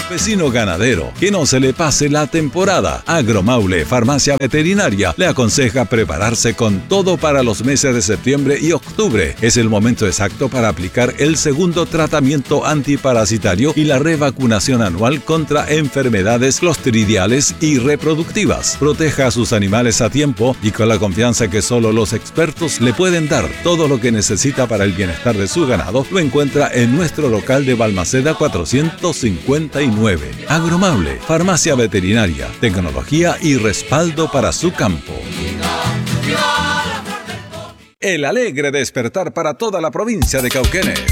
Vecino ganadero, que no se le pase la temporada. Agromaule, farmacia veterinaria, le aconseja prepararse con todo para los meses de septiembre y octubre. Es el momento exacto para aplicar el segundo tratamiento antiparasitario y la revacunación anual contra enfermedades clostridiales y reproductivas. Proteja a sus animales a tiempo y con la confianza que solo los expertos le pueden dar. Todo lo que necesita para el bienestar de su ganado lo encuentra en nuestro local de Balmaceda 459. Agromaule, farmacia veterinaria, tecnología y respaldo para su campo. El alegre despertar para toda la provincia de Cauquenes.